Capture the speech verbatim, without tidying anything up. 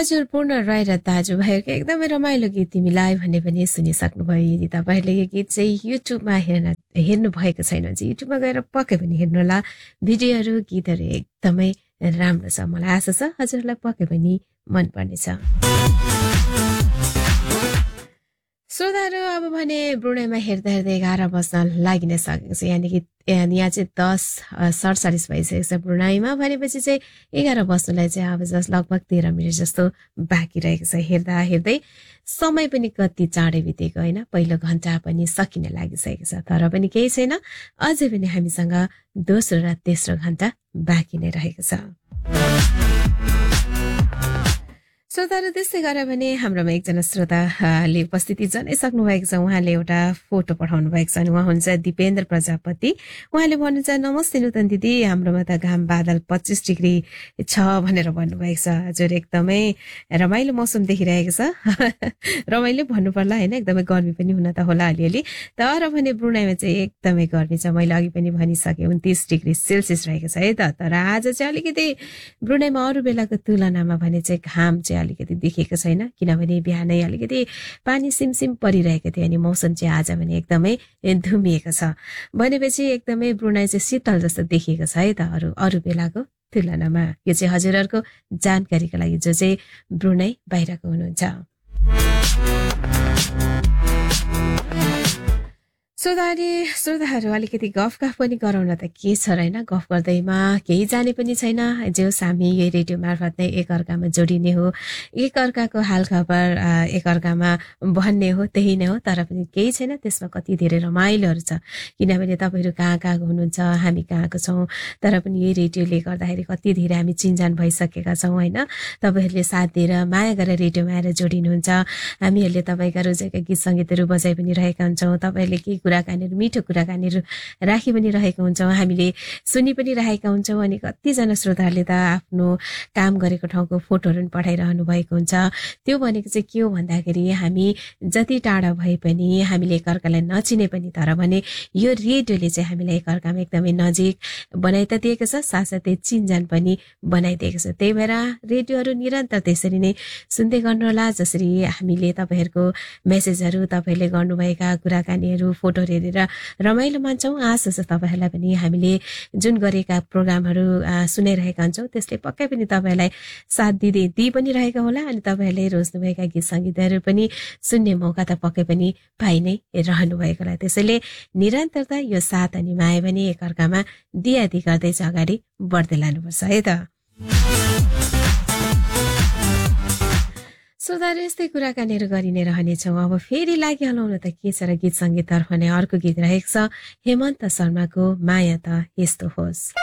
हजुर पूर्ण राई र दाजुभाइहरूको एकदमै रमाइलो गीत तिमीलाई भन्ने पनि सुनिसक्नुभयो। यदि तपाईँहरूले यो गीत चाहिँ युट्युबमा हेर्न हेर्नु भएको छैन भने चाहिँ युट्युबमा गएर पक्कै पनि हेर्नुहोला। भिडियोहरू गीतहरू एकदमै राम्रो छ। मलाई आशा छ हजुरहरूलाई पक्कै पनि मनपर्नेछ। श्रोताहरू अब भने ब्रुनाईमा हेर्दा हेर्दै एघार बज्न लागि नै सकेको छ। यानि कि यहाँ चाहिँ दस सडचालिस भइसकेको छ ब्रुनाईमा। भनेपछि चाहिँ एघार बज्नुलाई चाहिँ अब जस्ट लगभग तेह्र मिनट जस्तो बाँकी रहेको छ। हेर्दा हेर्दै समय पनि कति चाँडै बितेको होइन। पहिलो घन्टा पनि सकिन लागिसकेको छ। तर पनि केही छैन, अझै पनि हामीसँग दोस्रो र तेस्रो घन्टा बाँकी नै रहेको छ। श्रोताहरू त्यस्तै गरेर भने हाम्रोमा एकजना श्रोताले उपस्थिति जनाइसक्नु भएको छ। उहाँले एउटा फोटो पठाउनु भएको छ अनि उहाँ हुनुहुन्छ दिपेन्द्र प्रजापति। उहाँले भन्नुहुन्छ नमस्ते नूतन दिदी, हाम्रोमा त घाम बादल पच्चिस डिग्री छ भनेर भन्नुभएको छ। हजुर एकदमै रमाइलो मौसम देखिरहेको छ। रमाइलो भन्नु पर्ला होइन, एकदमै गर्मी पनि हुन त होला अलिअलि। तर भने ब्रुनाईमा चाहिँ एकदमै गर्मी छ। मैले अघि पनि भनिसकेँ उन्तिस डिग्री सेल्सियस रहेको छ है त। तर आज चाहिँ अलिकति ब्रुनाईमा अरू बेलाको तुलनामा भने चाहिँ घाम चाहिँ अलिकति देखेको छैन, किनभने बिहानै अलिकति पानी सिमसिम परिरहेको थियो अनि मौसम चाहिँ आज भने एकदमै धुमिएको छ। भनेपछि एकदमै ब्रुनाई चाहिँ शीतल जस्तो देखिएको छ है त अरू अरू बेलाको तुलनामा। यो चाहिँ हजुरहरूको जानकारीको लागि जो चाहिँ ब्रुनाई बाहिरको हुनुहुन्छ। श्रोताले श्रोताहरू अलिकति गफ गफ पनि गराउन त के छ र होइन। गफ गर्दैमा केही जाने पनि छैन। जो हामी यही रेडियो मार्फत नै एकअर्कामा जोडिने हो, एकअर्काको हालखबर एकअर्कामा भन्ने हो, त्यही नै हो। तर पनि केही छैन, त्यसमा कति धेरै रमाइलोहरू छ। किनभने तपाईँहरू कहाँ कहाँको हुनुहुन्छ, हामी कहाँको छौँ। तर पनि यही रेडियोले गर्दाखेरि कति धेरै हामी चिन्जान भइसकेका छौँ होइन। तपाईँहरूले साथ दिएर माया गरेर रेडियोमा आएर जोडिनुहुन्छ। हामीहरूले तपाईँका रोजेका गीत सङ्गीतहरू बजाइ पनि रहेका हुन्छौँ। तपाईँहरूले के कुराकानीहरू मिठो कुराकानीहरू राखी पनि रहेका हुन्छौँ, हामीले सुनि पनि रहेका हुन्छौँ। अनि कतिजना श्रोताहरूले त आफ्नो काम गरेको ठाउँको फोटोहरू पनि पठाइरहनु भएको हुन्छ। त्यो भनेको चाहिँ के हो भन्दाखेरि हामी जति टाढा भए पनि, हामीले एकअर्कालाई नचिने पनि, तर भने यो रेडियोले चाहिँ हामीलाई एकअर्कामा एकदमै नजिक बनाइ त दिएको छ, साथसाथै चिन्जान पनि बनाइदिएको छ। त्यही भएर रेडियोहरू निरन्तर त्यसरी नै सुन्दै गर्नुहोला। जसरी हामीले तपाईँहरूको मेसेजहरू, तपाईँहरूले गर्नुभएका कुराकानीहरू, फोटो हेरेर रमाइलो मान्छौँ। आशा छ तपाईँहरूलाई पनि हामीले जुन गरेका प्रोग्रामहरू सुनाइरहेका हुन्छौँ त्यसले पक्कै पनि तपाईँहरूलाई साथ दिँदै दिइ पनि रहेका होला। अनि तपाईँहरूले रोज्नुभएका गीत सङ्गीतहरू पनि सुन्ने मौका त पक्कै पनि पाइ नै रहनु भएको होला। त्यसैले निरन्तरता यो साथ अनि माया पनि एकअर्कामा दियादी गर्दै चाहिँ अगाडि बढ्दै लानुपर्छ है त। श्रोताहरू यस्तै कुराकानीहरू गरि नै रहनेछौँ। अब फेरि लागिहालौँ न त के छ र गीत सङ्गीततर्फ नै अर्को गीत रहेको छ हेमन्त शर्माको माया त यस्तो होस्।